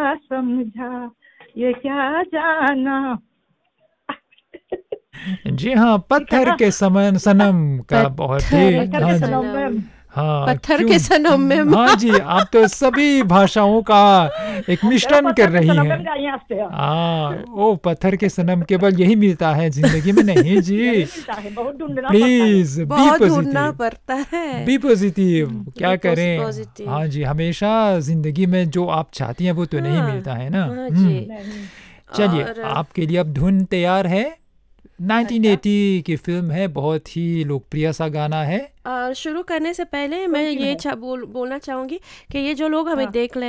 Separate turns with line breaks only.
समझा ये क्या जाना।
जी हाँ, पत्थर
इतना
के समान सनम का बहुत ही,
पत्थर
पत्थर
के
हाँ
के
जी,
सनम
सनम,
में।
हाँ
पत्थर
क्यों,
के सनम में।
हाँ जी, आप तो सभी भाषाओं का एक
चलो
मिश्रण कर
पत्थर के
रही
सनम
हैं।
में गाइए हंसते हैं।
ओ पत्थर के सनम केवल यही मिलता है जिंदगी में, नहीं
यही
जी।
मिलता है, बहुत ढूंढना पड़ता है।
प्लीज बी
बहुत ढूंढना
पॉजिटिव,
पड़ता है।
बी पॉजिटिव, क्या
बी
करें।
पॉजिटिव।
हाँ जी, हमेशा जिंदगी में जो आप चाहती हैं वो तो नहीं
हाँ,
मिलता है ना।
हाँ जी।
नहीं।
चलिए,
और
आपके लिए अब धुन तैयार है।
अच्छा
1980 की फिल्म है, बहुत ही लोकप्रिय सा गाना है।
शुरू करने से पहले मैं
कौन सी
ये
है?
बोलना चाहूँगी कि ये जो लोग हमें
हाँ
देख